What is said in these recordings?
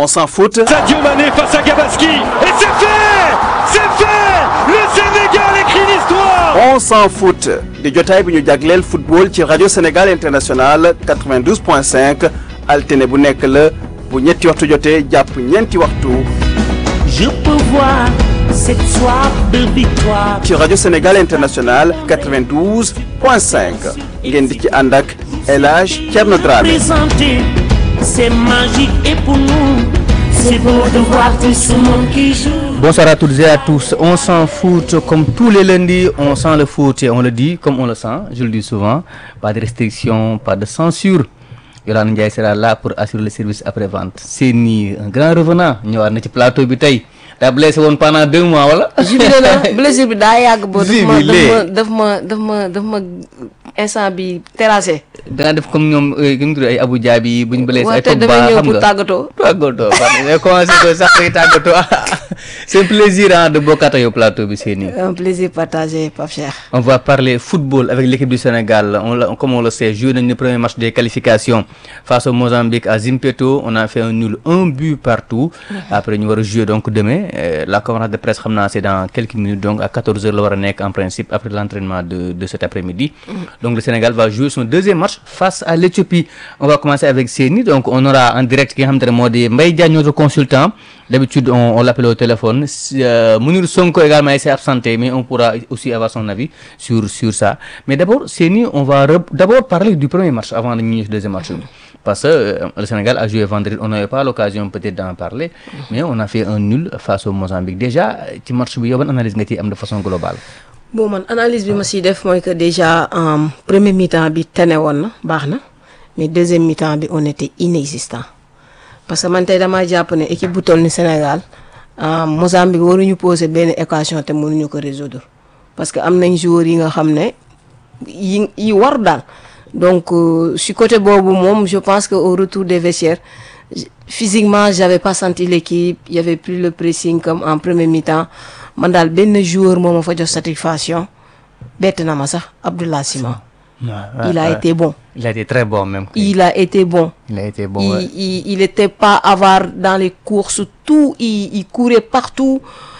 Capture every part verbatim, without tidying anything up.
On s'en fout. Sadio Mané face à Gabaski. Et c'est fait. C'est fait. Le Sénégal écrit l'histoire. On s'en fout. di jotaay bi ñu jagleel football ci rajo Sénégal International quatre-vingt-douze point cinq altine bu nekk la bu ñetti waxtu jotee jàpp ñeenti waxtu. Je peux voir cette soif de victoire. ci rajo Sénégal International quatre-vingt-douze point cinq ngeen di ci ànd ak El Hadj Thierno Dramé. C'est magique et pour nous, c'est beau de voir tout ce monde qui joue. Bonsoir à toutes et à tous. On s'en fout comme tous les lundis, on sent le foot et on le dit comme on le sent, je le dis souvent. Pas de restrictions, pas de censure. Yolande Ndiaye sera là pour assurer le service après-vente. C'est ni un grand revenant ñëwaat na ci plateau bi tey daa blessé woon pendant deux mois wala. jubile na blessure bi daa yàgg boo. daf ma daf ma daf ma instant bi terrassé. da nga def comme ñoom ki ñu tudd ay Abou Diaby bu ñu blessé ay Pogba xam nga ñëw pour tàggatoo. tàggatoo parce commencé ko sax day tàggatoo c'est un plaisir hein, de bokkaat yow plateau bi c'est nii. Un plaisir partagé Pape Cheikh. On va parler football avec l'équipe du Sénégal. On l'a, comme on le sait, joué dans le premier match des qualifications face au Mozambique à Zimpeto. On a fait un nul, un but partout. Mm-hmm. Après, nous allons jouer donc demain. Euh, la conférence de presse, c'est dans quelques minutes, donc à quatorze heures, en principe, après l'entraînement de, de cet après-midi. Mm-hmm. Donc le Sénégal va jouer son deuxième match face à l'Éthiopie. On va commencer avec Séni. Donc on aura en direct Mbaye Diagne, notre consultant. D'habitude, on, on l'appelle au téléphone. Euh, Mounir Sonko également s'est absenté, mais on pourra aussi avoir son avis sur, sur ça. Mais d'abord, Séni, on va re- d'abord parler du premier match avant le deuxième match. Parce que euh, le Sénégal a joué vendredi. On n'avait pas l'occasion peut-être d'en parler, mais on a fait un nul face au Mozambique. Déjà, tu match bi yow ban analyse nga ci am de façon globale. Bon man analyse bi ma siy def mooy que déjà en premier mi-temps bi tane woon na baax na mais deuxième mi-temps bi on était inexistant. Parce que man tey damaa jàpp ne équipe bu toll ni Sénégal Mozambique waruñu poser benn équation te mënuñu ko résoudre parce que am nañ joueurs yi nga xam ne yi yi war daal donc euh, si côté boobu moom je pense que au retour des vestiaires physiquement j'avais pas senti l'équipe, il y avait plus le pressing comme en premier mi-temps man daal benn joueur moo ma fa jox satisfaction bett na ma sax Abdoulaye Sima. Ouais, ouais, il a ouais. été bon. Il a été très bon même. Il a été bon. Il a été bon. Il, ouais. il, il était pas avare dans les courses, tout. Il, il courait partout.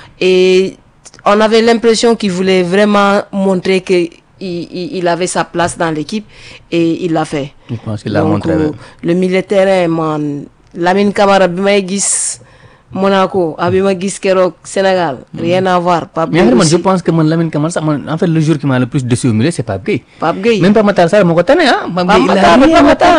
Et on avait l'impression qu'il voulait vraiment montrer que il, il, il avait sa place dans l'équipe. Et il l'a fait. Je pense qu'il l'a Donc, montré. Euh, le milieu de terrain, man, Lamine Camara, Bimaïgis, Monaco, Abima Gis Kerok, Sénégal, rien à voir. Pape Mais moi, je pense que mon Lamine Camara, ça, mon, en fait, le joueur qui m'a le plus déçu au milieu, c'est Pape Gueye. Pape Gueye. Même pas Matar Sarr, mon côté, hein. Pape Gueye, il a rien Matar.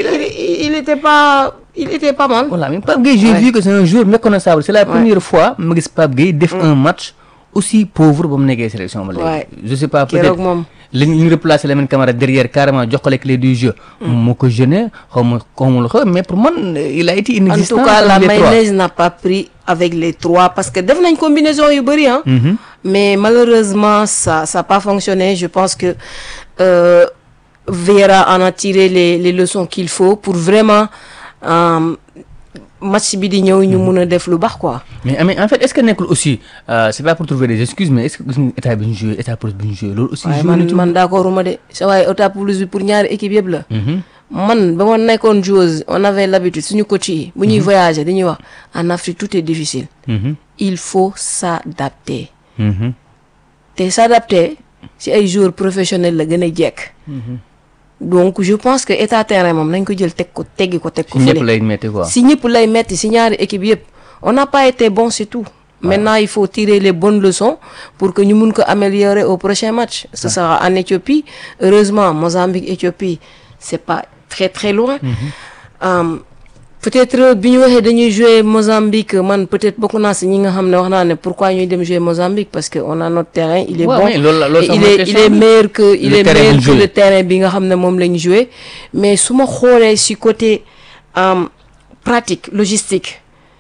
Il était pas, il était pas mal. Voilà, mais Pape Gueye, j'ai ouais. vu que c'est un joueur méconnaissable. C'est la ouais. première fois que je Pape Gueye def mm. un match aussi pauvre pour me néguer sélection. Ouais. Je sais pas, peut-être. Ñu replacer Lamine Camara derrière carrément jox ko les clés du jeu. Moo ko gêné, xawma comment le mais pour moi il a été inexistant. En tout cas, la mayonnaise n'a pas pris avec les trois parce que def nañ combinaison yu bari hein. Mm-hmm. Mais malheureusement ça ça a pas fonctionné. Je pense que euh, Vieira en a tiré les les leçons qu'il faut pour vraiment euh, match bi di ñëw ñu mëna def lu baax quoi. Mais, mais en fait est-ce que nekkul aussi euh, c'est pas pour trouver des excuses mais est-ce que gis nga état bi ñu joué état plus bi ñu joué loolu aussi. Ouais, man man d'accord ma de sa waaye état plus bi pour ñaari équipe yëpp la. Man ba ma nekkoon joueuse on avait l'habitude suñu coach yi bu ñuy voyager dañuy wax en Afrique tout est difficile. Mm-hmm. Il faut s'adapter. Mm-hmm. Te s'adapter si ay joueurs professionnels la gën a jekk. Mm-hmm. Donc je pense que état terrain moom nañ ko jël teg ko teggi ko teg ko fële. Si ñëpp lay metti quoi. Si ñëpp lay metti si ñaari équipe yëpp on n'a pas été bon c'est tout. Ouais. Maintenant il faut tirer les bonnes leçons pour que ñu mun ko améliorer au prochain match. Ce ouais. sera en Éthiopie. Heureusement Mozambique Éthiopie c'est pas très très loin. Mm-hmm. Um, peut-être bi ñu waxee dañuy jouer Mozambique man peut-être bokk naa si ñi nga xam ne wax naa ne pourquoi ñuy dem jouer Mozambique parce que on a notre terrain il est ouais, bon oui, lola, lola, il est il est meilleur que il est meilleur que le terrain bi nga xam ne moom lañ jouer mais su ma xoolee si côté um, pratique logistique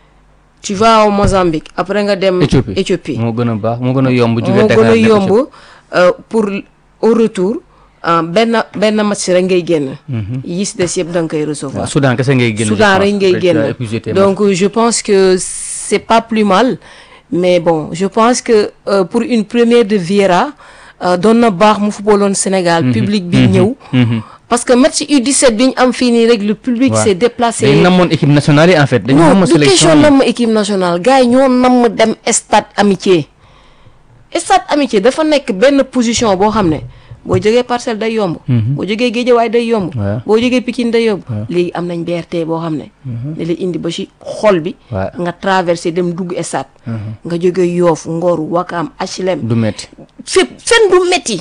tu vas au Mozambique après nga dem Éthiopie Éthiopie moo gën a baax moo gën a yomb moo gën a yomb pour au retour benn benn match rek ngay génn. yi si des yëpp da nga koy recevoir. Soudan kese ngay génn. Soudan rek ngay génn donc je pense que c'est pas plus mal mais bon je pense que euh, pour une première de Vieira doon na baax mu footballoon Sénégal. public bi ñëw. parce que match U dix-sept bi ñu am fii nii rek le public Ouais. s'est déplacé. dañ namoon équipe nationale yi en fait. dañu non namoon du sélection question yi. namm équipe nationale gars yi ñoo namm dem stade amitié stade amitié dafa nekk benn position boo xam ne boo jógee Parcelles day yomb. boo jógee Guédiawaye day yomb. Ouais. boo jógee Pikine day yomb. léegi am nañ B R T boo xam ne. da lay indi ba ci xol bi. Ouais. nga traversé dem dugg stade. nga jógee Yoff Ngor Wakam H L M. du métti. fépp fenn du métti.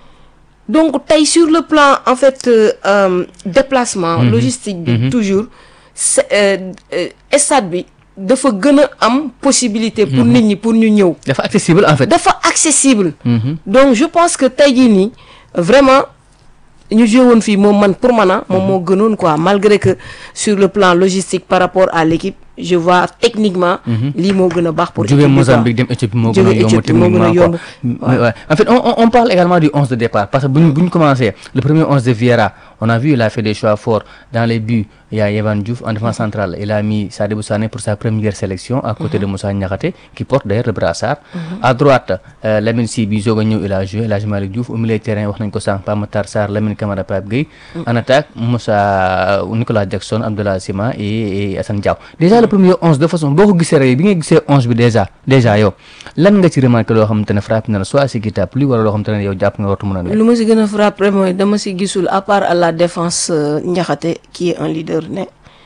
donc tey sur le plan en fait euh, euh, déplacement. logistique bi toujours c'est, euh, euh, stade bi dafa gën a am possibilité. pour nit ñi pour ñu ñëw. dafa accessible en fait. dafa accessible. Mhm. donc je pense que tey jii nii vraiment ñu joué woon fii moom man pour man ah moom moo gënoon quoi malgré que sur le plan logistique par rapport à l'équipe je vois techniquement. lii moo gën a baax pour. jóge équipe bi quoi. Mozambique dem Éthiopie moo gën a Jóge yomb Éthiopie moo gën a techniquement yomb. quoi. Mais ouais. En fait on, on on parle également du onze de départ parce que bu ñu bu ñu commencé le premier onze de Vieira on a vu il a fait des choix forts dans les buts il y a Yehvan Diouf en défense centrale il a mis Sadibou Sané pour sa première sélection à côté de Moussa Niakhaté qui porte d'ailleurs le brassard. À droite euh, Lamine Sy bi soog a ñëw il a joué El Hadji Malick Diouf au milieu de terrain wax nañ ko sànq Pape Matar Sarr Lamine Camara Pape Gueye. En attaque Moussa Nicolas Jackson Abdallah Sima et, et Assane Diao déjà le premier onze de façon boo ko gisee rek bi nga gisee onze bi déjà déjà yow lan nga ci remarqué loo xamante ne frappé na la soit ce qui t'a plu wala loo xamante ne yow jàpp nga wartu mën a nekk. lu ma si gën a frappé mooy dama si gisul à part à la défense euh, Niakhaté qui est un leader ne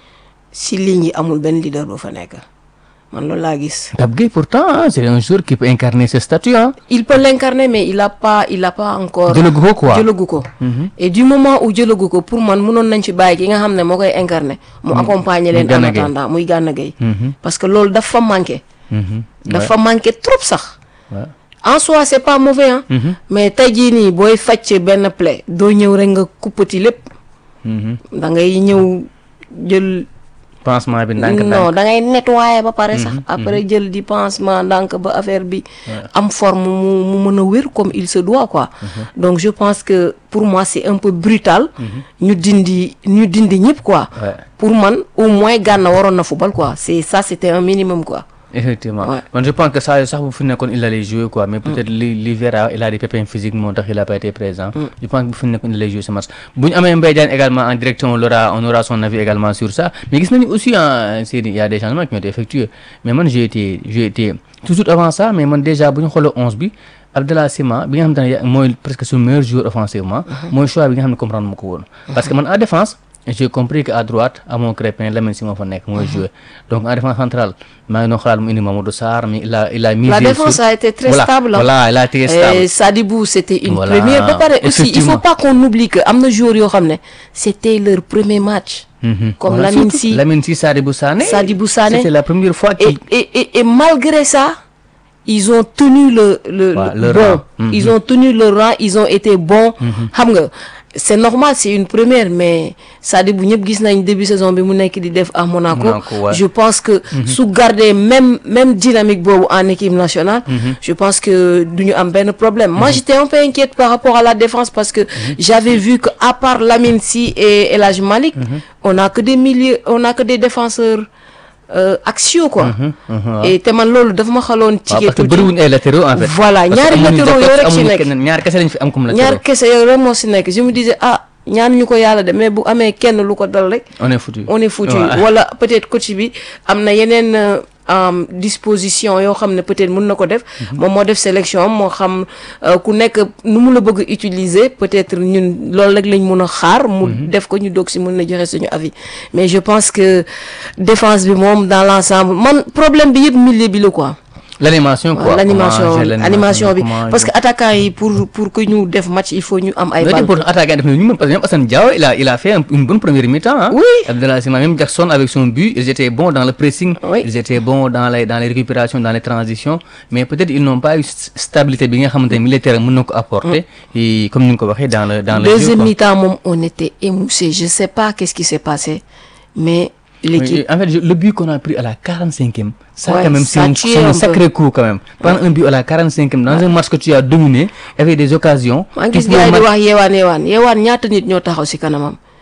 si ligne yi amul benn leader bu fa nekk man loolu laa gis. Pape Gueye pourtant hein, c'est un joueur qui peut incarner ce statut hein. il peut l'incarner mais il a pas il a pas encore. jëlagu ko quoi jëlagu ko. et du moment où jëlagu ko pour man mënoon nañ ci bàyyi ki nga xam ne moo koy incarner. mu accompagner leen en Gana Gueye. attendant muy Gana Gueye. Mhm. parce que loolu dafa manqué. Mhm. dafa manqué trop sax. Ouais. en soi c'est pas mauvais hein. Mhm. mais tey jii nii booy fàcc benn plaie doo ñëw rek nga kuppati lépp. Mhm. da ngay ñëw jël. pansement bi ndànk non ndànk. da ngay nettoyer ba pare sax. après jël di pansement ndànk ba affaire bi. am forme mu mu mën a wér comme il se doit quoi. donc je pense que pour moi c'est un peu brutal. ñu dindi ñu dindi ñëpp quoi. Ouais. pour man au moins Gana waroon na football quoi c'est ça c'était un minimum quoi. Effectivement. Ouais. Man, je pense que ça, ça, vous finissez il allait jouer quoi. Mais peut-être mm. l'hiver, il a des pépins physiques, mon il n'a pas été présent. Mm. Je pense que vous finissez il allait jouer ce match. Bon, Amé Mbaye également en direct, on aura, on aura son avis également sur ça. Mais aussi, hein, il y a des changements qui ont été effectués. Mais moi, j'ai été, j'ai été toujours avant ça, mais moi déjà, bon, on le onze bi. Abdallah Sima, bi nga xamante ne mooy presque son meilleur joueur offensivement. mooy choix bi nga xam ne comprendre ma ko woon. parce que man en défense. j'ai compris que à droite à mon Crépin Lamine Sy moo fa nekk mooy jouer donc en défense centrale maa ngi doon xalaat mu indi Mamadou Sarr mais il a il a misé la défense sur... a été très voilà, stable voilà elle a été stable et Sadibou c'était une Voilà, première ba pare aussi il faut effectivement. pas qu'on oublie que am na joueurs yoo xam ne c'était leur premier match. Mhm. comme Voilà, Lamine surtout Sy Lamine Sy Sadibou Sané Sadibou Sané c'était la première fois et, qu'il et, et, et malgré ça ils ont tenu le le, Ouais, le le bon rang. Mhm. ils ont tenu le rang ils ont été bons xam nga c'est normal c'est une première mais Sadibou ñëpp gis nañ début saison bi mu nekk di def à Monaco, Monaco, ouais. je pense que su garder même même dynamique boobu en équipe nationale je pense que duñu am benn problème moi j'étais un peu inquiète par rapport à la défense parce que j'avais vu que à part Lamine Sy et El Hadji Malick on a que des milieux on a que des défenseurs Euh, axiaux quoi. Mhm, mhm, waaw. et te man loolu dafa ma xaloon. waaw ci parce que bëriwuñ ay latéraux en fait. voilà Parce que ñaari amuñu latéraux Jacob, yooyu rek ci amuñu nekk kenn- ñaar kese lañ fi am comme latéraux. ñaar kese yooyu rek moo si nekk je me disais ah ñaan ñu ko yàlla de mais bu amee kenn lu ko dal rek. on est foutu on est foutu Ouais. wala peut-être coach bi am na yeneen euh, am disposition yoo xam ne peut-être mën na ko def moom moo def sélection moo xam euh, ku nekk nu mu la bëgg utiliser peut-être ñun loolu rek lañ mën a xaar mu def ko ñu doog si mën na joxe suñu avis mais je pense que défense bi moom dans l'ensemble man problème bi yëpp milieu bi la quoi. l'animation quoi. waaw l'animation Comment gérer animation bi comment- parce que attaquant yi pour pour que ñu def match il faut ñu am ay Mais balles. pour attaquer def na ñu mën parce que même Assane Diao il a il a fait un- une bonne première mi-temps hein. Oui. Abdallah Sima même Jackson avec son but ils étaient bons dans le pressing. Oui. Ils étaient bons dans les dans les récupérations dans les transitions mais peut-être ils n'ont pas eu st- stabilité bi nga xamante ne militaire mën na ko apporter. Et comme ni nga ko waxee dans le dans le jeu Deuxième quoi. mi-temps moom on était émoussé je sais pas qu'est-ce qui s'est passé mais l'équipe Oui, en fait je- le but qu'on a pris à la quarante-cinquième ça Ouais, quand même c'est ça un, tue c'est un un peu. sacré coup quand même prendre un but à la quarante-cinquième dans un match que tu as dominé avec des occasions maa ngi qui gis pouvaient gars yi di marquer- wax yeewaan yeewaan yeewaan ñaata nit ñoo taxaw si kanamam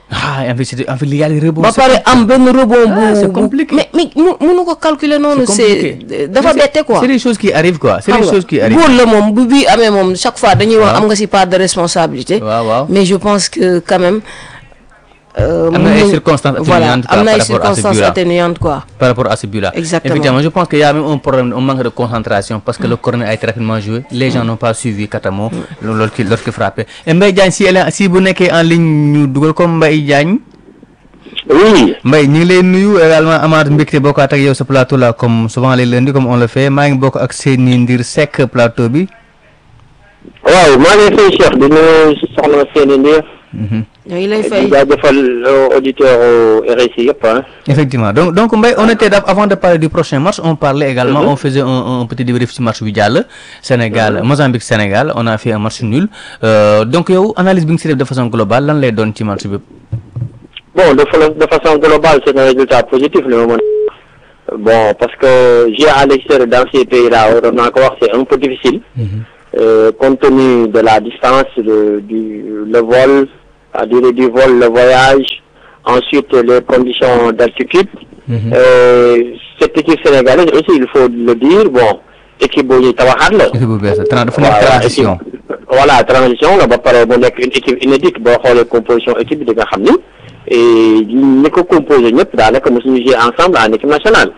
ah en fait c'est en fait il y a des rebonds. ba pare am benn rebond bu Ah, c'est bu- compliqué. mais mais mu mënu ko calculer noonu. compliqué. c'est dafa Mais c'est- bette quoi. c'est des choses qui arrivent quoi c'est xam des nga choses qui arrivent. góor la moom bu bii amee moom chaque fois dañuy wax Waaw. am nga ci part de responsabilité. waaw waaw. mais je pense que quand même. euh, Am na ay mu- circonstances voilà atténuantes quoi, am na ay par rapport à ce circonstances but-là. atténuantes quoi. Par rapport à ce but-là. Exactement. Effectivement, je pense qu'il y a même un problème, un manque de concentration parce que le corner a été rapidement joué. Les gens n'ont pas suivi Katamo lorsqu'il lorsqu'il frappait. Et Mbaye Diagne, si, elle est- si vous n'êtes en ligne, nous double comme Mbaye Diagne. Oui, Mbaye, ñu ngi lay nuyu également amaat mbégte bokk ak yow sa plateau là comme souvent les lundis comme on le fait maa ngi bokk ak Seyni Ndir Seck plateau bi. waaw maa ngi fay Cheikh di nuyu soxna Seyni Ndir Mhm. ñoo ngi lay di fay. jaajëfal auditeur R S I yëpp ah. Effectivement. Donc, donc Mbaye, on était d'ab- avant de parler du prochain match, on parlait également, on faisait un, un petit débrief sur match Bidjal, Sénégal, Mozambique, Sénégal. On a fait un match nul. Euh, donc, yow, analyse bi nga si def de façon globale, lan lay doon ci match bi? Bon, de, fa- de façon globale, c'est un résultat positif le moment. Bon, parce que j'ai à l'extérieur dans ces pays-là, on a encore c'est un peu difficile, euh, compte tenu de la distance, le, du, le vol, la durée du vol, le voyage, ensuite les conditions d'altitude. Euh, cette équipe sénégalaise aussi, il faut le dire, bon, équipe bu tabaxaat la. Équipe bu bees la, tra- dafa nekk Voilà, transition. équipe- voilà transition la ba pare mu nekk une équipe inédite boo xoolee composition équipe bi di nga xam ni et ñi ko composé ñëpp daanaka mosuñu jouer ensemble en équipe nationale.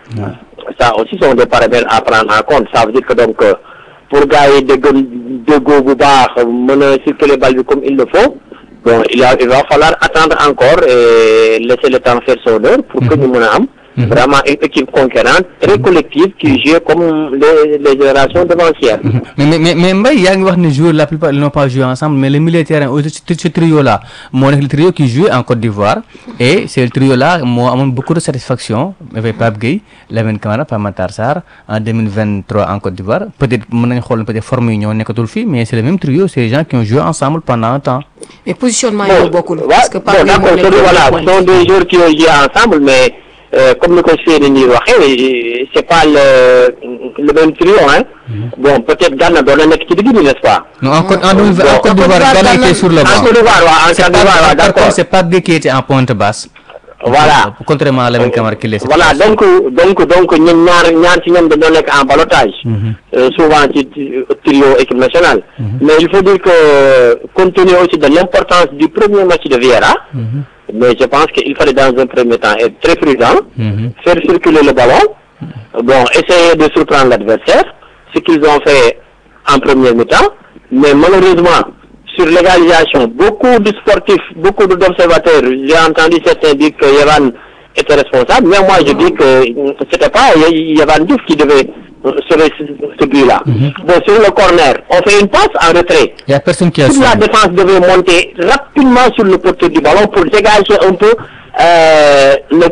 Ça aussi sont des paramètres à prendre en compte. Ça veut dire que donc euh, pour gars yi dégg déggoo bu baax mën a circuler balle bi comme il le faut bon il a il va falloir attendre encore et laisser le temps faire son œuvre pour que ñu mën a am vraiment une équipe conquérante très collective qui joue comme les les générations devancières. mais mais mais mais Mbaye yaa ngi wax ne joueurs la plupart ils n'ont pas joué ensemble mais le milieu de terrain aussi ce ce trio là moo nekk le trio qui jouait en Côte d'Ivoire et c'est le trio là moo amoon beaucoup de satisfaction avec Pape Gueye Lamine Camara Pape Matar Sarr en deux mille vingt-trois en Côte d'Ivoire peut-être mën nañu xool peut-être forme yi ñoo nekkatul fii mais c'est le même trio c'est les gens qui ont joué ensemble pendant un temps. mais positionnement Bon, yi bokkul. ouais, parce que bon, Pape Gueye d'accord, moo nekk c'est- voilà, point. ce sont des joueurs qui ont joué ensemble, mais euh, comme le conseiller de Niroché, c'est pas le, le même trio, hein. Bon, peut-être Ghana doit l'être qui dit, n'est-ce pas? non en Côte en deux mille vingt Bon, en Côte d'Ivoire Ghana était sur le En banc. Côte d'Ivoire, ouais, en C'est Côte pas- d'Ivoire, ouais, par d'accord. contre c'est Pape Gueye qui était en pointe basse. Voilà. Contrairement à Lamine Camara qui laissait. Voilà, donc, donc, donc, ñun ñaar ñaar ci ñoom dañoo nekk en ballottage. Euh, souvent ci trio équipe nationale. Mais il faut dire que, compte tenu aussi de l'importance du premier match de Vieira, mais je pense qu'il fallait dans un premier temps être très prudent, faire circuler le ballon, bon, essayer de surprendre l'adversaire, ce qu'ils ont fait en première mi-temps, mais malheureusement, sur l'égalisation, beaucoup de sportifs, beaucoup d'observateurs, j'ai entendu certains dire que Yvan était responsable, mais moi je dis que c'était pas Yvan Diouf qui devait sauver ce, ce but-là. Bon, sur le corner, on fait une passe en retrait. Il y a personne qui a Toute la sauvé. défense devait monter rapidement sur le porteur du ballon pour dégager un peu euh, le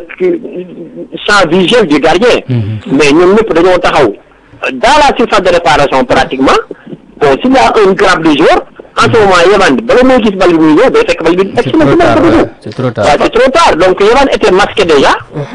champ visuel du gardien. Mais nous ne pouvons pas. Dans la surface de réparation pratiquement, bon, s'il y a un grave de jour, en ce moment, Yvan, bala muy gis bal bi muy ñëw day fekk bal bi C'est trop tard, ouais, c'est trop tard. Ouais, c'est trop tard. Donc Yvan était masqué déjà.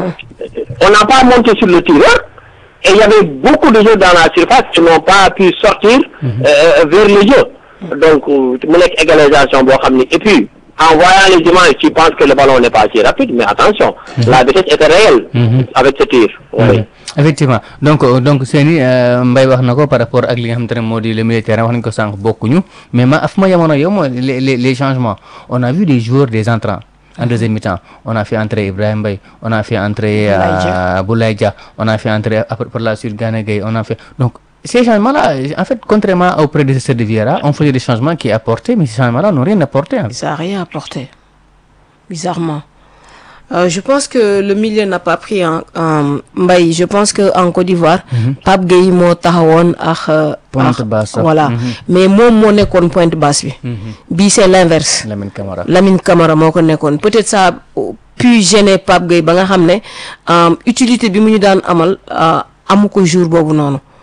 On n'a pas monté sur le tireur. Et il y avait beaucoup de jeux dans la surface qui n'ont pas pu sortir euh, vers le jeu. Donc, mu nekk égalisation boo xam ni et puis en voyant les images tu penses que le ballon n'est pas assez rapide mais attention la vitesse était réelle avec ce tir. Oui. Effectivement donc euh, donc Seyni euh, Mbaye wax na ko par rapport ak li nga xamante ne moo di le milieu de terrain wax nañu ko sànq bokkuñu mais ma af ma yamono yow mooy les les les changements on a vu des joueurs des entrants en deuxième mi-temps on a fait entrer Ibrahima Mbaye on a fait entrer euh, Boulaye Dia on a fait entrer après par la suite Gana Gueye on a fait donc ces changements-là en fait contrairement au prédécesseur de Vieira on faisait des changements qui apportaient mais ces changements-là n'ont rien apporté hein. Ça n'a rien apporté. Bizarrement. Euh, je pense que le milieu n'a pas pris en, en Mbaye. Je pense qu'en Côte d'Ivoire, Pape Gueye moo taxawoon ak. euh, Pointe ak- basse. Voilà. Mhm. Mais moom moo nekkoon pointe basse bi. Bii c'est l'inverse. Lamine Camara. Lamine Camara moo ko nekkoon peut-être ça a pu gêner Pape Gueye ba nga xam ne euh, utilité bi mu ñu daan amal euh, amu ko jour boobu noonu.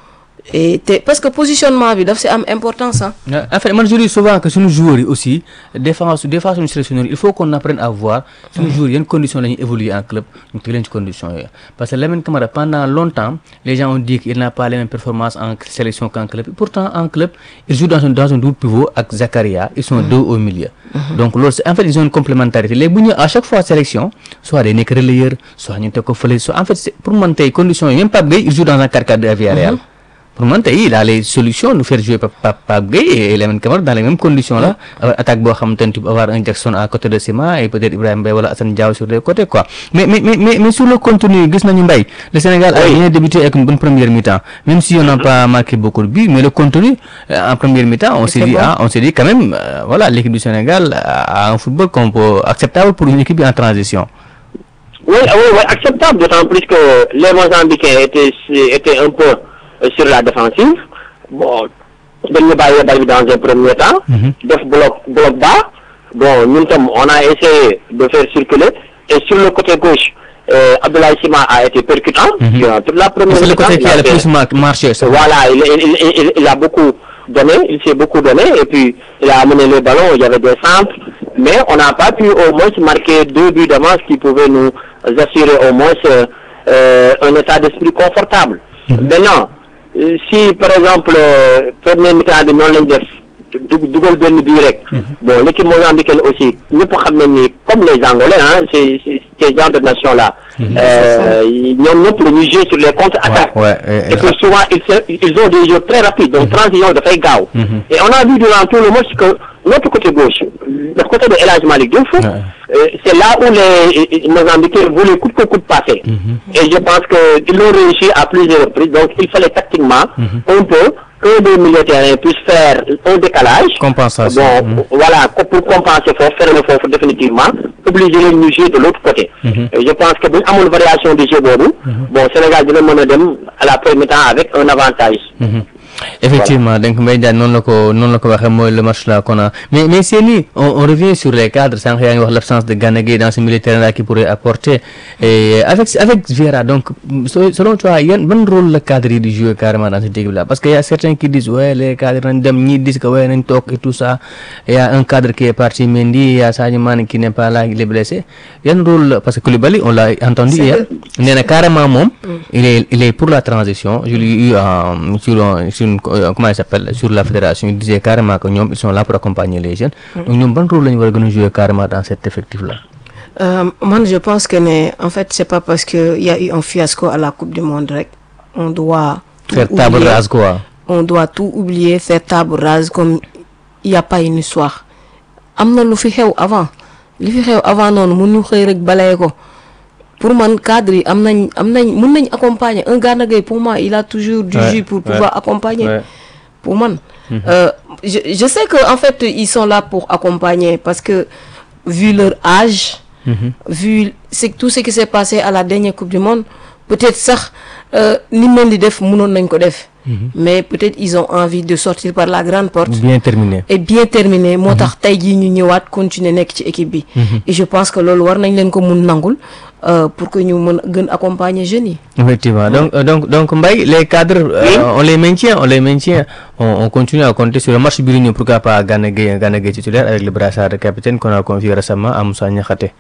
et te parce que positionnement bi daf si am importance ah. en fait man je dis souvent que suñu joueurs yi aussi des fois des fois suñu sélectionneurs il faut qu'on apprenne à voir suñu joueurs yi yan conditions la ñuy évoluer en club ñu teg leen ci conditions yooyu parce que Lamine Camara pendant longtemps les gens ont dit qu'il n'a pas les mêmes performances en sélection qu'en club pourtant en club il joue dans un dans un double pivot ak Zakaria ils sont deux au milieu donc loolu c'est en fait ils ont une complémentarité léegi bu ñu à chaque fois sélection soit day nekk relayeur soit ñu teg ko fële soit en fait c'est pour man tey conditions yi même Pape Gueye il joue dans un quatre quatre deux à Villarreal pour moi il a les solutions de faire jouer Pape Gueye et Lamine Camara dans les mêmes conditions là attaque boo xamante ne tu peux avoir un Jackson à côté de Sima et peut-être Ibrahima Mbaye wala Assane Diao sur les côtés quoi mais mais mais mais sur le contenu gis nañu Mbaye le Sénégal a bien débuté avec une bonne première mi-temps même si on n'a pas marqué beaucoup de buts mais le contenu en première mi-temps on s'est dit ah on s'est dit quand même euh, voilà l'équipe du Sénégal a un football qu'on peut acceptable pour une équipe en transition. Oui, oui, oui, acceptable, d'autant plus que les Mozambicains étaient étaient un peu sur la défensive. Bon, dañu bàyyi bal bi dans un premier temps. def bloc bloc bas. Bon, ñun tam on a essayé de faire circuler et sur le côté gauche euh, Abdoulaye Sima a été percutant. Mm-hmm. Durant toute la première c'est le côté qui a le plus marché. Voilà, il, il, il, il a beaucoup donné, il s'est beaucoup donné et puis il a amené les ballons, il y avait des centres, mais on n'a pas pu au moins marquer deux buts d'avance qui pouvaient nous assurer au moins euh, un état d'esprit confortable. Mm-hmm. Maintenant, si par exemple premier mi-temps bi noonu lañ def dugal benn bii rek bon l'équipe mozambicaine aussi ñëpp xam nañ ni comme les Angolais hein c'est ces genres de nations là ñoom ñëpp la ñuy jouer sur les contre-attaques et que souvent ils ils ont des jeux très rapides donc transition dafay gaaw et on a vu durant tout le match que notre côté gauche le côté de El Hadji Malick Diouf c'est là où les Mozambicains voulaient coûte que coûte passer et je pense que ils l'ont réussi à plusieurs reprises donc il fallait tactiquement un peu que des milieux de terrain puissent faire un décalage. Compensation. Bon, mmh. Voilà, pour compenser, il faut faire le fort définitivement, obliger les nous jouer de l'autre côté. Mmh. Et je pense que bon, à mon variation du jeu, bon, mmh. Sénégal dina mën a dem à la première temps avec un avantage. Mmh. Effectivement, donc Mbaye Diagne noonu la ko noonu la ko waxee mooy le match là qu'on a mais mais c'est ni on, on revient sur les cadres sànq yaa ngi wax l'absence de Gana Gueye dans ce milieu de terrain là qui pourrait apporter et avec avec Vieira donc selon toi yan ban rôle la cadre yi di jouer carrément dans cette équipe là parce que y a certains qui disent ouais les cadres nañ dem ñii disent que ouais nañ toog et tout ça et y a un cadre qui est parti Mendy il y a Sadio Mané qui n'est pas là il est blessé yan rôle parce que Koulibaly on l'a entendu hier nee na carrément moom il est il est pour la transition je l'ai eu en sur Une, comment il s'appelle sur la fédération il disait carrément que ñoom ils sont là pour accompagner les jeunes donc ñoom ban rôle la ñu war a gën a jouer carrément dans cet effectif là euh, man je pense que ne en fait c'est pas parce que il y a eu un fiasco à la coupe du monde rek on doit tout faire table oublier. rase quoi On doit tout oublier faire table rase comme il y a pas une histoire am na lu fi xew avant li fi xew avant noonu mun ñu xëy rek balaye ko pour man cadre yi am nañ am nañ mën nañ accompagner un Gana Gueye pour moi il a toujours du jus pour pouvoir accompagner pour man mm-hmm. euh, je, je sais que en fait ils sont là pour accompagner parce que vu leur âge mm-hmm. vu c'est tout ce qui s'est passé à la dernière coupe du monde peut-être sax ni mel di def mënoon nañ ko def mm-hmm. mais peut-être ils ont envie de sortir par la grande porte bien terminé et bien terminé moo tax tey jii ñu ñëwaat continuer nekk ci équipe bi mm-hmm. et je pense que loolu war nañ leen ko mun nangul Euh, pour que ñu mën gën accompagner jeunes yi. Effectivement donc euh, donc donc Mbaye les cadres euh, oui. on les maintient on les maintient on, on continue à compter sur le match bi ñu pourquoi pas Gana Gueye Gana Gueye titulaire avec le brassard de capitaine qu'on a confié récemment à Moussa Niakhaté.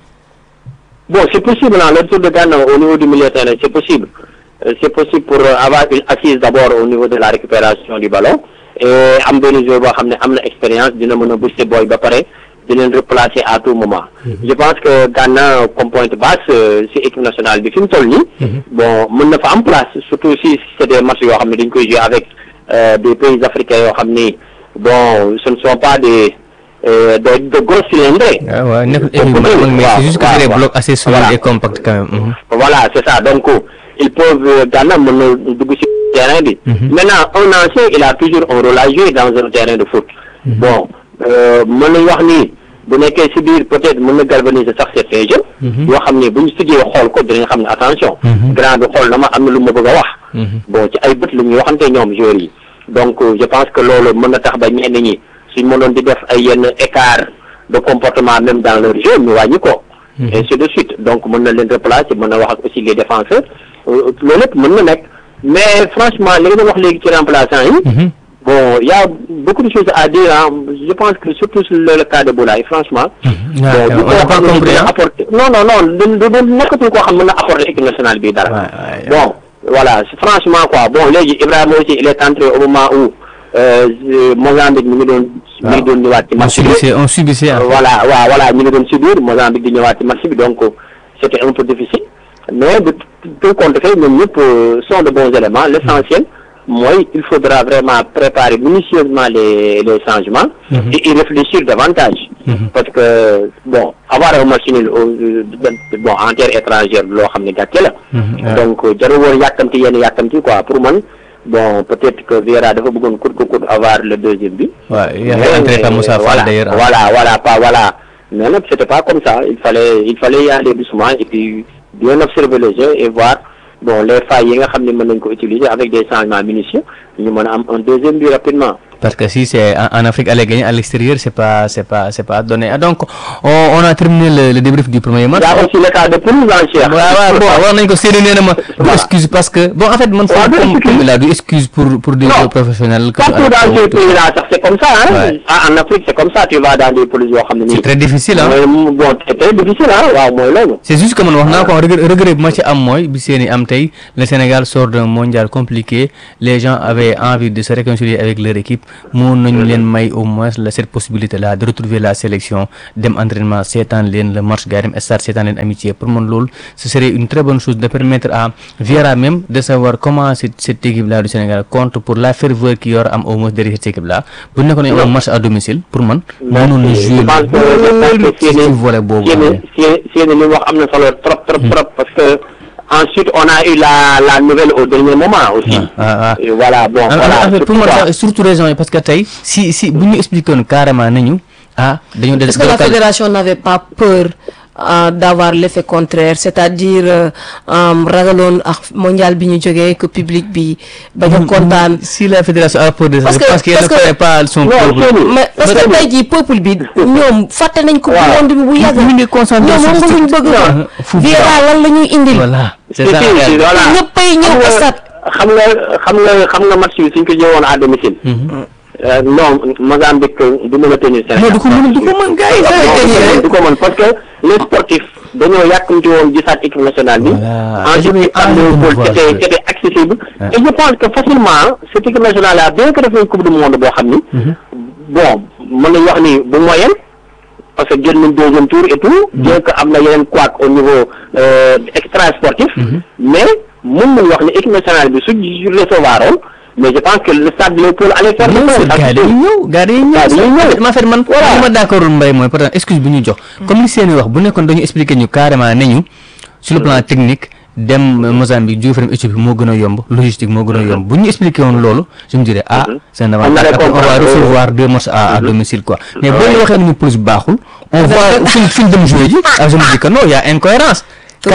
Bon c'est possible hein, le retour de Gana au niveau du milieu de terrain c'est possible euh, c'est possible pour euh, avoir une assise d'abord au niveau de la récupération du ballon et am benn joueur boo xam ne am na expérience dina mën a booster boy ba pare. di leen replacer à tout moment. Mm-hmm. Je pense que Gana comme pointe basse ci équipe nationale bi fi mu toll nii. bon mën na fa am place surtout si c'est des matchs yoo xam ne dañ koy jouer avec euh, des pays africains yoo xam ni bon ce ne sont pas des euh, de de gros cylindres. ah waaw nekkul mais c'est juste que c'est des blocs assez solides et compacts quand même. Mm-hmm. Voilà c'est ça donc ils peuvent Gana mën na dugg ci terrain bi. Mm-hmm. Maintenant un ancien il a toujours un rôle à jouer dans un terrain de foot. Mm-hmm. bon. mën nañu wax ni bu nekkee ci biir peut-être mën na galvaniser sax certains jeunes yoo xam ne bu ñu sigee xool ko dinañ xam ne attention grand bi xool na ma am na lu ma bëgg a wax bon ci ay bët lu ñuy waxante ñoom joueurs yi donc je pense que loolu mën na tax ba ñenn ñi suñ mënoon di def ay yenn écart de comportement même dans leur jeu ñu wàññi ko ainsi de suite donc mën na leen replacer mën na wax ak aussi les défenseurs loolu lépp mën na nekk mais franchement li nga doon wax léegi ci remplaçant yi. Bon, il y a beaucoup de choses à dire. Hein. Je pense que surtout sur le, le cas de Boulaye, franchement. Mmh. Bon, Ouais, on n'a pas compris. Hein? Apporter... Non, non, non. Nekkatul koo xam mën na apporter équipe nationale bi dara. Ouais, ouais, bon, voilà. Franchement quoi. Bon, léegi Ibrahima aussi il est entré au moment où euh, Mozambique mi ngi doon. mi ngi doon ñëwaat ci match bi. On subissait. Voilà, waaw voilà ñu ngi doon subir Mozambique di ñëwaat ci match bi donc c'était un peu difficile. Mais de tout compte fait ñoom ñëpp sont de bons éléments. L'essentiel. Moi, il faudra vraiment préparer minutieusement les, les changements mm-hmm. et y réfléchir davantage. Mm-hmm. Parce que, bon, avoir un match nul bon, en terre étrangère, mm-hmm. donc, j'aurais yakamti yen yakamti quoi. Pour moi, bon, peut-être que Vieira devait beaucoup de avoir le deuxième but. Ouais, il y a entré par Moussa Fall d'ailleurs. Voilà, voilà, pas voilà. Mais non, c'était pas comme ça. Il fallait, il fallait y aller doucement et puis bien observer le jeu et voir. Bon, les failles yi nga xam ne mën nañ ko utiliser avec des changements minutieux ñu mën a am un deuxième but rapidement. Parce que si c'est en, en Afrique aller gagner à l'extérieur c'est pas c'est pas c'est pas donné. Donc on, on a terminé le, le débrief du premier match. Il y a aussi le cas de Poulouse en Cheikh. waaw waaw bon war nañ ko séenu nee na ma du excuse parce que bon en fait man foofu comme comme là du excuse pour pour des joueurs professionnels. Partout dans ces pays là sax c'est comme ça hein. Ouais. En Afrique c'est comme ça tu vas dans des poules yoo xam ne nii. C'est très difficile hein. Bon c'est très difficile hein waaw mooy loolu. C'est juste que man wax naa ko regret bu ma ci am mooy bi seeni am tey le Sénégal sort d'un mondial compliqué les gens avaient envie de se réconcilier avec leur équipe mun nañu leen may au moins la cette possibilité là de retrouver la sélection dem entraînement seetaan leen le match gars dem stade seetaan leen amitié pour man loolu ce serait une très bonne chose de permettre à Vieira même de savoir comment cette, cette équipe là du Sénégal compte pour la ferveur qui yor am au moins derrière cette équipe là bu nekkoon nañu am match à domicile pour man mënoon na jouer ci volet boobu si li wax am na solo trop trop trop parce que ensuite on a eu la la nouvelle au dernier moment aussi. Ah, ah. Et voilà bon. Ah, voilà en fait pour moi surtout raison yi parce que tey si si bu ñu expliqué woon carrément nañu ah dañu. Est-ce que la fédération n'avait pas peur euh, d'avoir l'effet contraire c'est-à-dire euh, ragaloon ak mondial bi ñu jógee que public bi bañ a kontaan. Si la fédération a peur de ça, parce que parce qu'elle ne connaît pas son peuple. mais parce que tey jii peuple bi ñoom fàtte nañ ko. waaw monde bi bu yàgg. ñu ngi concentré ñoom moom lañ bëgg. Vieira lan la ñuy indil. Voilà c'est ça. Voilà ñëppay ñëw stade. xam nga xam nga xam nga match bi suñ ko jëwoon à domicile. non Mozambique du mën a tenir Sénégal. du ko mën du ko mën gars yi du ko mën parce que les sportifs dañoo yàkkamti woon gisaat équipe nationale bi. ensuite am na c'était c'était accessible. et je pense que facilement cette équipe nationale là bien que def nañ coupe du monde boo xam ni. bon mën nañu wax ni bu moyenne parce que jël nañ deuxième tour et tout. bien que am na yeneen couac au niveau extra sportif. mais mën nañu wax ni équipe nationale bi su recevoir woon. mais je pense que le stade de Léopold allait faire le tour. gars yi ñëw gars yi ñëw ma fait man li ma d'accordul Mbaye mooy par exemple excuse bu ñu jox comme li seeni wax bu nekkoon dañu expliquer ñu carrément ne ñu sur le plan technique dem Mozambique jóge fa dem Éthiopie moo gën a yomb logistique moo gën a yomb bu ñu expliquer woon loolu je me dirais ah c'est un avantage après on va recevoir deux matchs à à domicile quoi mais boo ñu waxee nañu plus baaxul on voit fi fi ñu dem jouer ji ah je me dis que non y a incohérence quand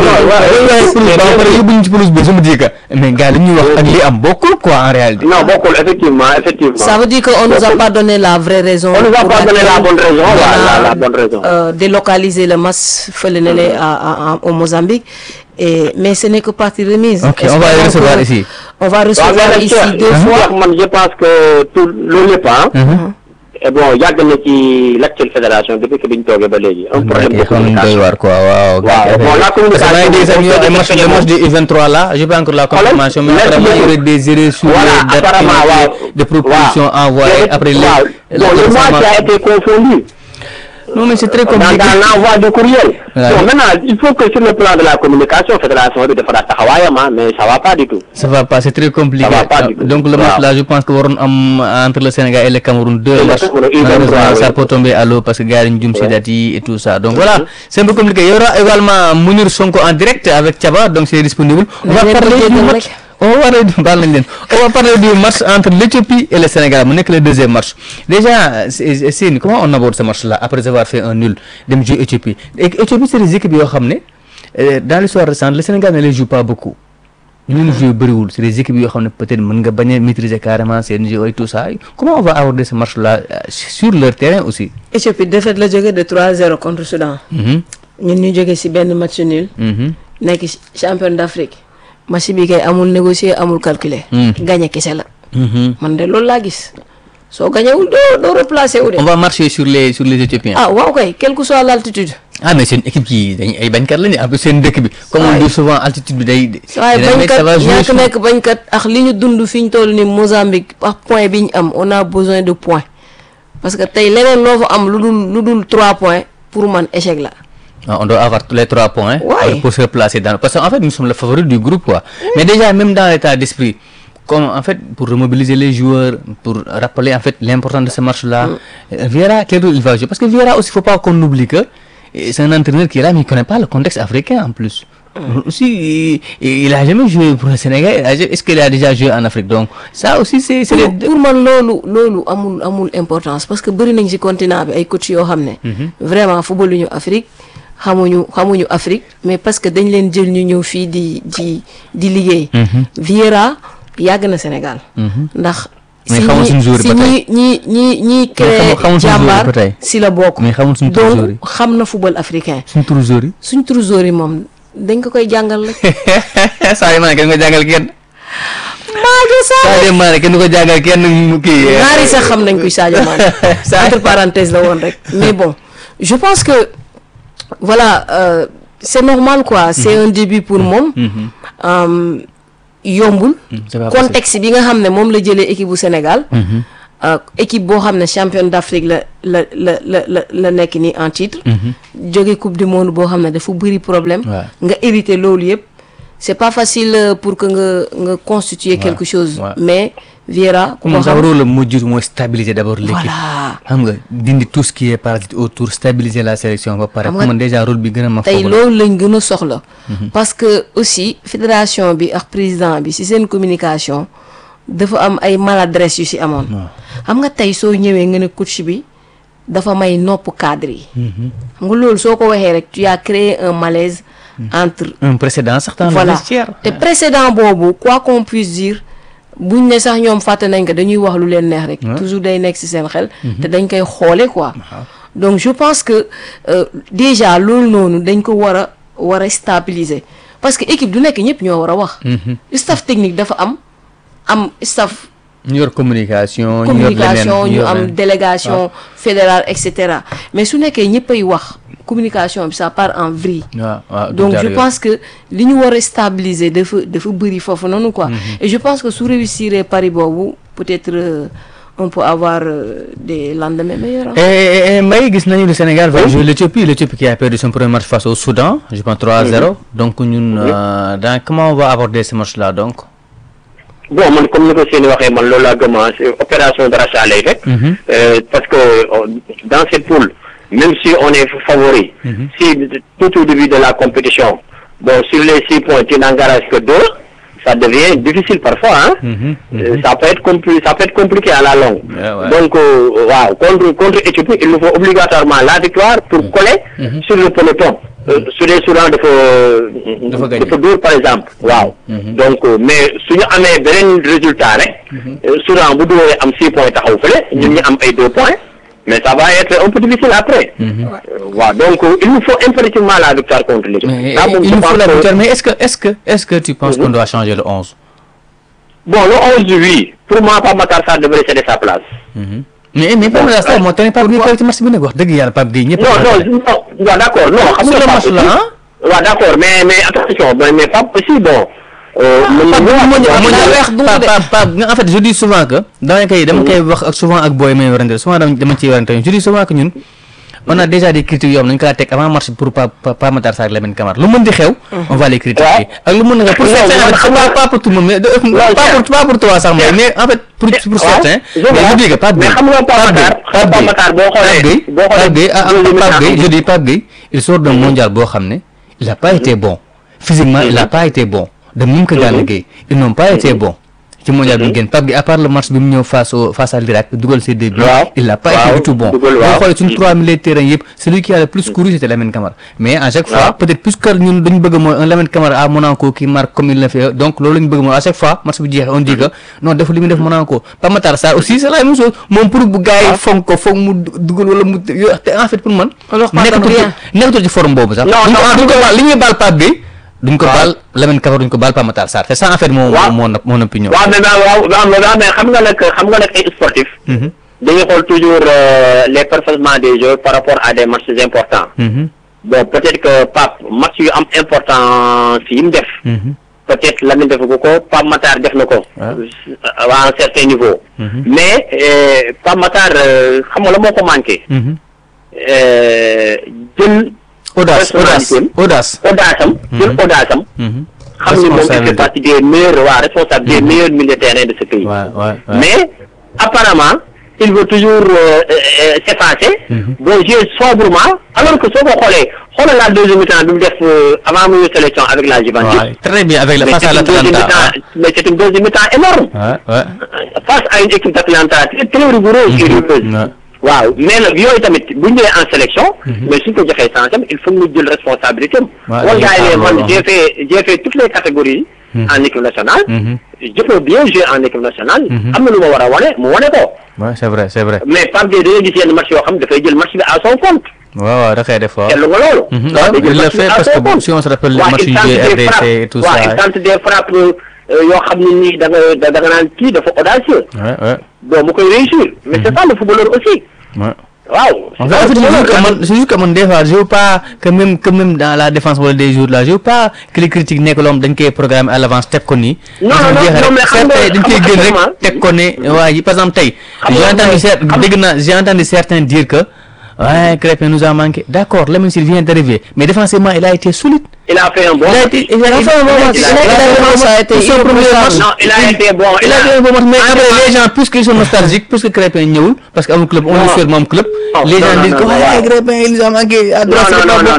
même ci pelouse bi je me dis que mais gars li ñuy wax ak li am bokkul quoi en réalité. non bokkul effectivement effectivement. Ça veut dire que on nous a pas donné la vraie raison. on nous a pas donné la bonne raison voilà la bonne raison. Euh, délocaliser le match fële na le à au Mozambique et mais ce n'est que partie remise. ok on va recevoir ici. on va recevoir ici deux fois. man je pense que tout loolu lépp et bon yàgg na ci l'actuelle fédération depuis que biñ toogee ba léegi. un problème de communication waaw bon la communication le match le match du U vingt-trois là j'ai pas encore la confirmation mais apparemment il y aurait des erreurs sur les dates de propositions envoyées après les bon le mois qui a été confondu. Non mais c'est très compliqué. Dans l'envoi du courriel. Ouais. Bon, maintenant, il faut que sur le plan de la communication, fédération bi dafa taxawaayam mais ça va pas du tout. Ça va pas, c'est très compliqué. Ça va pas du tout. Donc le match là, je pense que waroon am entre le Sénégal et le Cameroun deux matchs. Malheureusement, ça peut tomber à l'eau parce que gars yi ñu jum ci date yi et tout ça. Donc voilà, c'est un peu compliqué. Il y aura également Mounir Sonko en direct avec Thiaba, donc c'est disponible. On va parler du match. On va parler on va parler du match entre l'Éthiopie et le Sénégal mu nekk le deuxième match déjà c'est comment on aborde ce match là après avoir fait un nul dem jouer Éthiopie Éthiopie c'est des équipes yoo xam ne dans l'histoire récente le Sénégal ne les joue pas beaucoup ñu leen joué bëriwul c'est des équipes yoo xam ne peut-être mën nga bañ a maîtriser carrément seen jeu et tout ça comment on va aborder ce match là sur leur terrain aussi. Éthiopie défaite la jógee de trois à zéro contre Soudan. ñun ñu jógee ci benn match nul. nekk champion d'Afrique. match bi kay amul négocier amul calculer. gagné kese la. man de loolu laa gis. soo gagnéwul doo doo replacé wu de. on va marcher sur les sur les Éthiopiens. ah waaw kay quelle que soit l'altitude. ah mais seen équipe yi dañ ay bañkat lañu en plus seen dëkk bi. comme on dit souvent altitude bi day. waaye bañkat ñàkk nekk bañkat ak li ñu dund fi ñu toll ni Mozambique ak point bi ñu am on a besoin de points parce que tey leneen loo fa am lu dul lu dul trois points pour man échec la. Ah, on doit avoir tous les trois points. Ouais. Pour se replacer dans parce qu'en fait nous sommes le favori du groupe quoi. Mais déjà même dans l'état d'esprit. Comme en fait pour remobiliser les joueurs, pour rappeler en fait l'importance de ce match-là, mm. Vieira, quel rôle il va jouer? Parce que Vieira aussi, il ne faut pas qu'on oublie que c'est un entraîneur qui est là, mais il ne connaît pas le contexte africain en plus. Mm. Aussi, il n'a jamais joué pour le Sénégal. Est-ce qu'il a déjà joué en Afrique? Donc ça aussi, c'est... c'est pour, les... pour moi, lolo, lolo, amul, amul importance. Parce que beaucoup de continent, ay coach yo xamné vraiment football ñu Afrique, xamuñu xamuñu Afrique, mais parce que dañ leen jël ñu ñëw fi di di di liggéey. Vieira yàgg na Sénégal. ndax mais xamul suñu joueur si ñi ñi ñi ñi créé jàmbaar si la bokk. mais xamul suñu turu joueur yi donc xam na football africain. suñu turu joueur yi. suñu turu joueur yi moom dañ ko koy jàngal rek. Sadio Mané kenn ko jàngal kenn. Sadio Sadio Mané kenn ko jàngal kenn kii. ñaari sax xam nañ kuy Sadio Mané. entre parenthèses la woon rek mais bon je pense que voilà euh, c'est normal quoi. c'est un début pour moom. Euh, yombul contexte bi nga xam ne moom la jëlee équipe bu Sénégal équipe boo xam ne championne d'Afrique la la la la la la nekk ni en titre jóge coupe du monde boo xam ne dafa bëri problème nga hérité loolu yëpp c'est pas facile pour que nga nga constituer quelque chose mais Vieira ku ko xam rôle moo jiitu mooy stabiliser d'abord l'équipe voilà xam nga dindi tout ce qui est parasite autour stabiliser la sélection ba pare pour man déjà rôle bi gën a ma tey loolu lañ gën a soxla parce que aussi fédération bi ak président bi ci seen communication dafa am ay maladresse yu ci amoon xam nga tey soo ñëwee nga ne coach bi dafa may nopp cadre yi xam nga loolu soo ko waxee rek tu as créé un malaise entre un précédent certain voilà te précédent boobu quoi qu'on puisse dire buñ ne sax ñoom fàtte nañ ko dañuy wax lu leen neex rek toujours day nekk ci seen xel te dañ koy xoole quoi donc je pense que euh, déjà loolu noonu dañ ko war a war a stabiliser parce que équipe du nekk ñëpp ñoo war a wax staff technique dafa am am staff ñu yor communication communication ñu am délégation fédérale et cetera mais su nekkee ñëppay wax communication bi ça part en vrille donc je pense que li ñu war a stabiliser dafa dafa bëri foofu noonu quoi et je pense que su réussir pari boobu peut-être euh, on peut avoir euh, des lendemains meilleurs. Et Mbaye gis nañu le Sénégal va jouer l'Éthiopie l'Éthiopie qui a perdu son premier match face au Soudan je pense trois à zéro donc ñun euh, dans comment on va aborder ce match là donc bon man comme ni ko seeni waxee man loolu laa gëm opération de rachat lay rek parce que dans cette poule même si on est favori mm-hmm. si tout au début de la compétition bon sur les six points tu n'engages que deux ça devient difficile parfois hein mm-hmm. Mm-hmm. ça peut être compli- ça peut être compliqué à la longue yeah, ouais. donc waaw euh, wow, contre contre Éthiopie il nous faut obligatoirement la victoire pour mm-hmm. coller mm-hmm. sur le peloton sur les Soudan dafa dafa dóor par exemple waaw donc mais suñu amee beneen résultat rek Soudan bu dóoree am six points taxaw fële ñun ñu am ay deux points mais ça va être un peu difficile après waaw donc il nous faut impérativement la victoire contre l'Équipe il nous faut la victoire mais est-ce que est-ce que est-ce que tu penses qu'on doit changer le onze bon le onze oui pour moi Pape Matar Sarr devrait céder sa place mais mais Pape Matar Sarr moo tax Pape Gueye ci match bi nag wax dëgg yàlla Pape Gueye ñëpp. non non non waaw d'accord non. xam nga match la ah. waaw d'accord mais mais attention mais mais Pape aussi bon. Pape Pape en fait je dis souvent que. dama koy dama koy wax ak souvent ak booy may warante souvent dama ciy warante je dis souvent que ñun. on a déjà des critiques yoo xam ne dañu ko teg avant match pour Pape Pape Matar Sarr ak Lamine Camara lu mën di xew. on va les critiquer ak lu mën na pour certains pas pour tout le monde mais pas pour pas pour toi sax mais en fait pour pour certains. mais je dis que Pape Gueye Pape Gueye Pape Gueye Pape Gueye je dis Pape Gueye il sort d'un mondial boo xam ne il a pas été bon physiquement il a pas été bon de même que Gana Gueye ils n'ont pas été bons. ci mondial bi mu génn Pape Gueye à part le match bi mu ñëw face au face à l'Irak dugal ses deux buts il n'a pas été du tout bon boo xoolee suñu trois milieux de terrain yëpp celui qui a le plus couru c'était Lamine Camara mais à chaque fois peut-être plus que ñun dañu bëgg mooy un Lamine Camara à Monaco qui marque comme il l'a fait donc loolu lañu bëgg mooy à chaque fois match bi jeexee on dit que non def li muy def Monaco Pape Matar Sarr aussi c'est la même chose moom pour bu gars yi fonk ko foog mu dugal wala mu te en fait pour man nekkatul nekkatul ci forme boobu sax li ñuy baal Pape Gueye duñ ko baal Lamine Camara duñ ko baal Pape Matar Sarr c'est ça en fait mon mon mon opinion. waaw mais waaw waaw mais xam nga nag xam nga nag ay sportif. dañuy xool toujours les performances des joueurs par rapport à des matchs importants. bon peut-être que Pape match yu am importance yi mu def. peut-être Lamine def ko ko Pape Matar def na ko. à un certain niveau. mais Pape Matar xam nga la moo ko manqué. jël. audace audace audace audace am jël audace am. xam ni moom il fait partie des meilleurs waa responsable des meilleurs milieux de terrain de ce pays. mais apparemment il veut toujours s'effacer. bon jouer sobrement alors que soo ko xoolee xoolal la deuxième mi-temps bi mu def avant muy sélection avec la Juventus. très bien avec la face à l'Atalanta mais c'est une deuxième mi-temps énorme. face à une équipe d'Atalanta très très rigoureuse et rigoureuse. waaw mais nag yooyu tamit bu ñëwee en sélection. mais suñ ko joxee chance am il faut ñu jël responsabilité am. waaw wan ngaa ne man j'ai fait j'ai fait toutes les catégories. en équipe nationale. je peux bien jouer en équipe nationale. am na lu ma war a wane mu wane ko. waaw c'est vrai c'est vrai. mais Pape Gueye dañuy gis yenn match yoo xam dafay jël match bi à son compte. waaw waaw da koy def waaw. seetlu nga loolu. waaw il le fait parce que bon si on se rappelle le match du R D C et tout ça. waaw il tente des frappes yoo xam ne nii da nga da nga naan kii dafa audacieux. bon mu koy réussir. mais c'est ça le footballeur aussi. waaw. en fait c'est juste que man des fois je veux pas que même que même dans la défense wala des jours là je veux pas que les critiques nekk loom dañ koy programmer à l'avance teg ko nii. non non non mais xam nga dañ koy gën rek teg ko ne waa ji par exemple tey. j'ai entendu cer dégg naa j'ai entendu certains dire que ouais Krépin nous a manqué d'accord Lamine Sy vient d'arriver mais défensivement il a été solide. il a fait un bon il a été il a fait un bon match. Ça a été son premier match. non il a été bon il a fait un bon match mais après les gens puisqu'ils sont nostalgiques puisque Krépin ñëwul parce que amul club on le souhaite moom club. les gens disent que ouais Krépin il nous a manqué à droite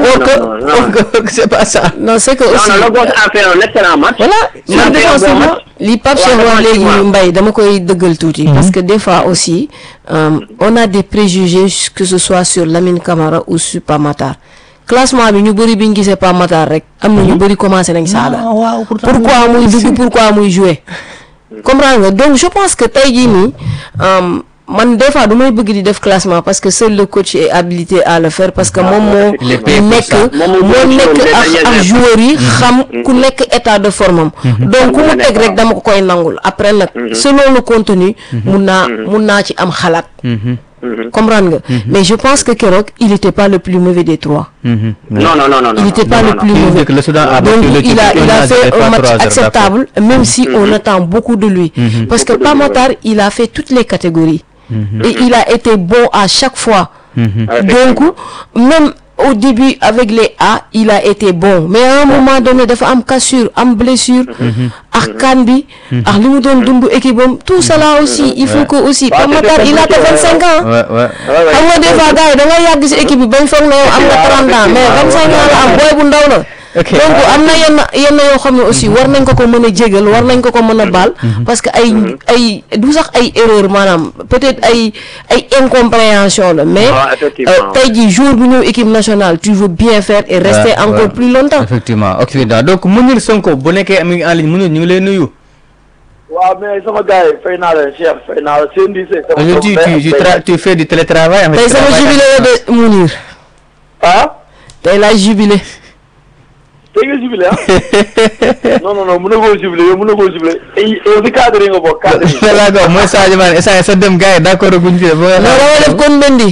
or que c'est pas ça. non c'est que aussi non non le gosse a fait un excellent match. voilà man défensivement li Pape Cheikh wax léegi Mbaye dama koy dëggal tuuti. parce que des fois aussi on a des préjugés que ce soit sur Lamine Camara ou sur Pape Matar. classement bi ñu bëri bi ñu gisee Pape Matar rek am na ñu bëri commencé nañ saaga. pourquoi muy dugg pourquoi muy jouer. comprendre nga donc je pense que tey jii nii man des fois du may bëgg di def classement parce que seul le coach est habilité à le faire parce que moom moo nekk moo nekk ak ak joueurs yi xam ku nekk état de forme am. donc ku mu teg rek dama ko koy nangul après nag selon le contenu mun naa mun naa ci am xalaat. comprendre nga. mais je pense que keroog il était pas le plus mauvais des trois. non non non non il était pas le plus mauvais. donc il a il a fait un match acceptable même si on attend beaucoup de lui. parce que Pape Matar il a fait toutes les catégories. et il a été bon à chaque fois. donc même au début avec les A il a été bon mais à un moment donné dafa am cassure am blessure. ak kan bi. ak li mu doon dund équipe am tout cela aussi il faut que aussi Pape Matar il a que vingt-cinq ans. xam nga des fois gars yi da nga yàgg ci équipe bi bañ foog na am nga trente ans mais vingt-cinq ans la am booy bu ndaw la. donc am na yenn yenn yoo xam ne aussi war nañ ko ko mën a jégal war nañ ko ko mën a baal. parce que ay ay du sax ay erreur maanaam peut-être ay ay incompréhension la mais. tey jii jour bu ñëw équipe nationale tu veux bien faire et rester encore plus longtemps. effectivement Occident donc Mounir Sonko bu nekkee am en ligne Mounir ñu ngi lay nuyu. waaw mais sama gars yi fay naa leen Cheikh fay naa la seen di se. aujourd'hui tu tu fais du télétravail. tey sama jubilé de Mounir. ah. tey laa jubilé. tey nga jubilé ah. non non non mën na koo jubilé yow mën na koo jubilé. yow si cadre yi nga bokk cadre yi. voilà quoi mooy Sadio Mané sa sa dem gars yi d'accord guñ fi. non dama def kon Mendy.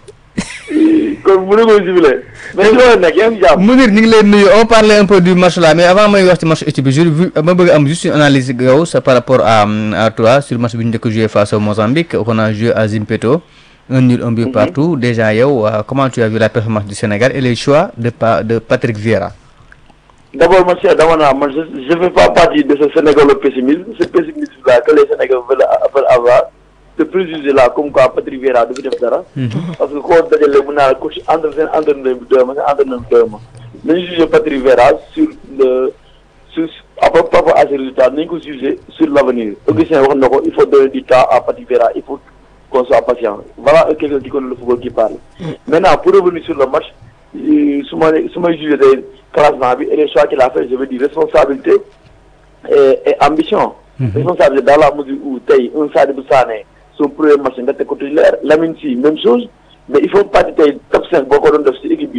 kon mën na koo jubilé. mais si loolu nag yéen jàmm. Mounir ñu ngi leen nuyu on parlait un peu du match là mais avant may wax ci match équipe bi je ma bëgg am juste une analyse yow c'est par rapport à à toi sur le match bi ñu njëkk a joué face au Mozambique on a joué à Zimpeto un nul un but partout déjà yow comment tu as vu la performance du Sénégal et les choix de de Patrick Vieira. D'abord, moi, je ne fais pas partie de ce Sénégal pessimisme. Ce pessimisme-là que les Sénégalais veulent, veulent avoir, ce préjugé-là, comme quoi Patrick Vieira devait faire ça. Parce que quand on a le coach entraîneur entraîneur nous jugeons Patrick Vieira sur le sur par rapport à ces résultats, nous nous jugeons sur l'avenir. Il faut donner du temps à Patrick Vieira, il faut qu'on soit patient. Voilà quelqu'un qui connaît le football qui parle. Maintenant, pour revenir sur le match, su ma su ma jugé de classement bi et les choix qu'il a fait je veux dire responsabilité et, et ambition. Mm-hmm. Responsabilité dans la mesure où tey un Sadibou Sané son premier match nga teg ko titulaire Lamine Sy même chose mais il faut pas tey top cinq boo ko doon def ci équipe bi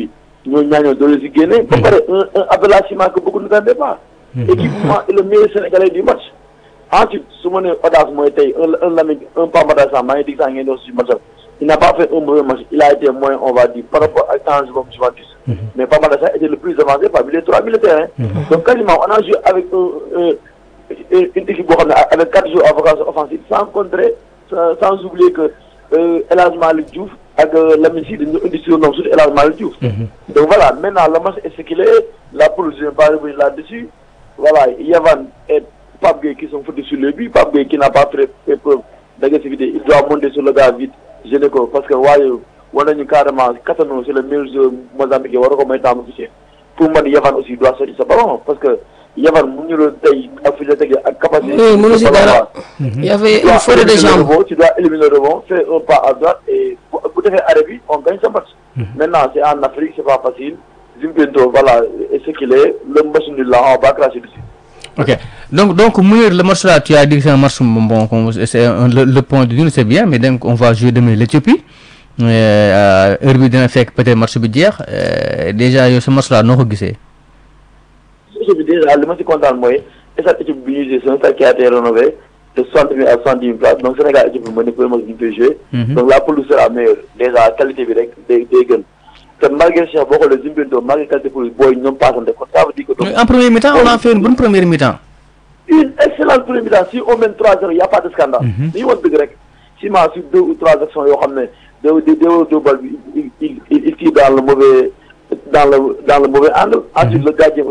ñooñu ñaañoo doole si génne. ba pare un un avertissement que beaucoup ne s'attendaient pas. équipement est le meilleur sénégalais du match. ensuite su ma nee audace mooy tey un un Lamine un Pape Matar maa ngi dig sax ngeen doon si match il n'a pas fait un mauvais match il a été moins on va dire par rapport ak temps comme Juventus. mais Pape Matar était le plus avancé parmi les trois militaires. donc quasiment on a joué avec un une équipe boo xam ne avec quatre joueurs à vocation offensive sans contrer sans oublier que El Hadj Malick Diouf ak Lamine Sy dañu indi surnom surtout El Hadj Malick Diouf. donc voilà maintenant le match est ce qu'il est la poule je ne vais pas revenir là-dessus voilà Yehvan et Pape Gueye qui sont foutus sur le but Pape Gueye qui n'a pas fait preuve d'agressivité il doit monter sur le gars vite gêné ko parce que waaye war nañu carrément Katano c'est le meilleur joueur Mozambique war ko may temps officiel pour man Yehvan aussi doit sortir sa ballon parce que Yehvan mu ñu doon tey ak fi la teg ak capacité. oui mënu si dara. il y avait une faute de jambe. tu dois éliminer le rebond faire un pas à droite et bu defee arrêt bi on gagne sa match. maintenant c'est en Afrique c'est pas facile Zimbento voilà et ce qu'il est le match nul là on va cracher dessus. Ok, donc, donc Mounir, le match là, tu as dit que c'est un match, bon, c'est un, le, le point de vue, c'est bien, mais donc on va jouer demain l'Éthiopie. Euh, heure bi dina fekk peut-être match bi jeex déjà yow ce match là noo ko gisee. match bi déjà li ma si kontaan mooy stade équipe bi ñuy joué c'est un stade qui a été rénové de soixante mille à soixante-dix mille places donc Sénégal équipe bi mooy nekk premier match bi ñu koy joué. donc la pelouse sera meilleure déjà qualité bi rek day day gën. te malgré Cheikh boo xoolee Zimbento malgré qualité pour booy ñoom passante kon ça veut dire que. donc en première mi-temps on a fait une bonne première mi-temps. une excellente première mi-temps si on mène trois zéro y a pas de scandale. li ñu woon dëgg rek seulement sur deux ou trois actions yoo xam ne deux deux deux bal bi il il il tire dans le mauvais dans le dans le mauvais angle. ensuite le gardien